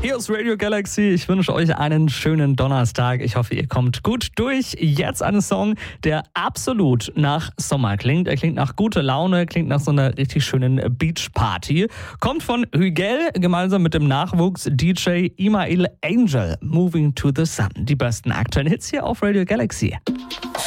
Hier ist Radio Galaxy. Ich wünsche euch einen schönen Donnerstag. Ich hoffe, ihr kommt gut durch. Jetzt ein Song, der absolut nach Sommer klingt. Er klingt nach guter Laune, klingt nach so einer richtig schönen Beachparty. Kommt von Hügel gemeinsam mit dem Nachwuchs-DJ Imail Angel. Moving to the Sun. Die besten aktuellen Hits hier auf Radio Galaxy.